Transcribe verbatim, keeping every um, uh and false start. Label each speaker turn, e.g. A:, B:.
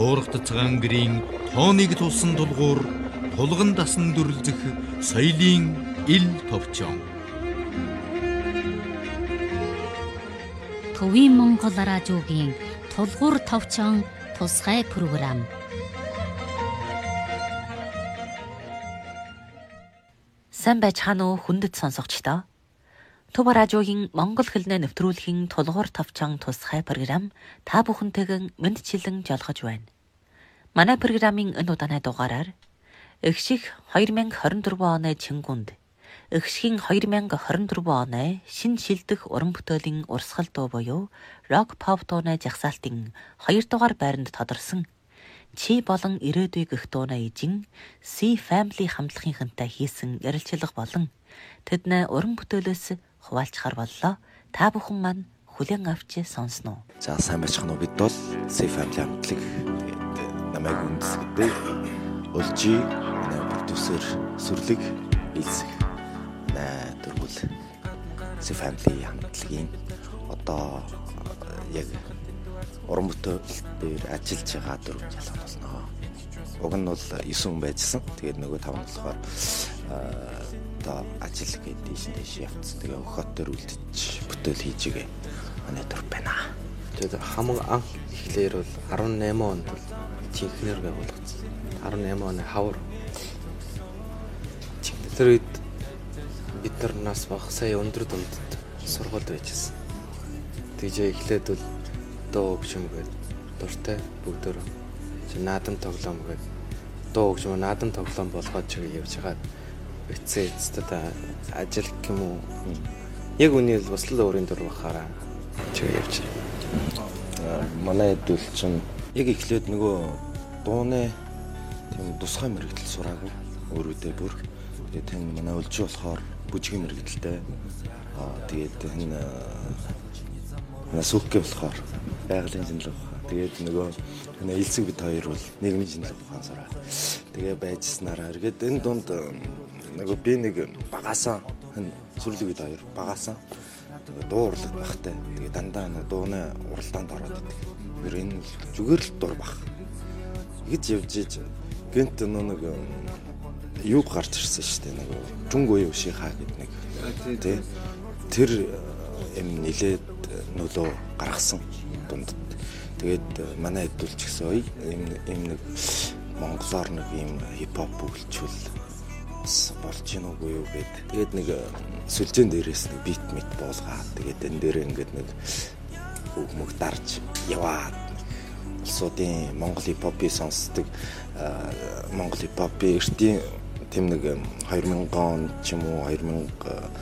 A: шуурхт цагаан гэрийн тооныг тулсан тулгуур тулган дасан дүрлзэх соёлын ил товчон.
B: Төвийн Монгол радиогийн тулгуур товчон тусгай програм.
C: Сайн байцгаана уу хүндэт сонсогчдоо. Төв радиогийн монгол хэлнээ нэвтрүүлэхийн тулгуур товчон тусгай програм та бүхэнтэйгэн мэдчилэн жолгож байна. Манай програмын энэ удааны дугаараар Эхших две тысячи двадцать четыре оны Чингүнд Эхшихийн две тысячи двадцать четыре оны шин шилдэх уран бүтээлийн урсгал дуу буюу рок pop дууны жагсаалтын хоёр дугаар байранд тодорсон Чи болон ирээдүй гэх дууны эжин C Family хамтлагийнхантай хийсэн ярилцлага болон тэдний уран бүтээлээс хуваалцахаар боллоо. Та бүхэн маань хүлээн авч сонсноо.
D: За сайн байцгаана уу, бид бол C Family хамтлаг намайг үндэслэдэг Олжи, манай продюсер Сүрлэг Илсэг наа дөрвөл C Family хамтлагийн одоо яг уран бүтээл дээр ажиллаж байгаа дөрвөн залуу болно. Уг нь бол девять хүн байжсан. Тэгээд нөгөө таван болохоор одоо ажил гээд дэшин дэш явцсан. Тэгээ охот төр үлдчих бүтээл хийж игээ. Манай дөрв байна.
E: Тэгээд хамаг анх эхлэхээр бол десемь онд бол Чинхнэр байгуулагдсан. десемь оны хавар. Тэр үед бид нар нас баг сая өндөр дундад сургуульд байжсэн. Тэгж эхлээд бол дуу өгчм гээд дуртай бүгдөө чи наадам тоглоом гээд дуу өгчм наадам тоглоом болгоод чи явж хагаад бицээ эцэстээ ажил юм уу яг үний л бас л өөрийн дур бахаараа чи явж
D: манай хэдүүл чинь яг эхлээд нөгөө дууны тийм тусгай мэрэгдэл сураагүй өөрөөдөө бүр тэгээд энэ манай Олжи болохоор бүжгийн мэрэгдэлтэй аа тэгээд энэ Насүкэ болохоор байгалийн шинжилгээ ухаан. Тэгээд нөгөө энэ Илсэг бид хоёр бол нийгмийн шинжилгээ ухаан сураа. Тэгээ байжснараа эргээд энэ дунд нөгөө би нэг багасаа энэ Сүрлэг бид хоёр багасаа тэгээ дуу урлаг багтай. Тэгээ дандаа нөгөө дууны уралдаанд ороод идэг. Тэр энэ зүгээр л дур бах. Ингэж явж иж гэнт нэг юу гарч ирсэн шүү дээ. Нөгөө Жүнгөө юу шихаа гэдэг нэг. Тэ тэр юм нилээд нөлөө гаргасан дунд. Тэгээд манай хэдүүлч гэсэн ой юм юм нэг монголоор нэг юм хипхоп бүгэлчүүл болж гин үгүй юу гэд. Тэгээд нэг сүлжээн дээрээс нэг бит мит боолгаад тэгээд энэ дээр ингээд нэг үг мөг дарж яваад улсуудын монгол хипхопыг сонсдог монгол хипхопыг эртний тэм нэг две тысячи он ч юм уу две тысячи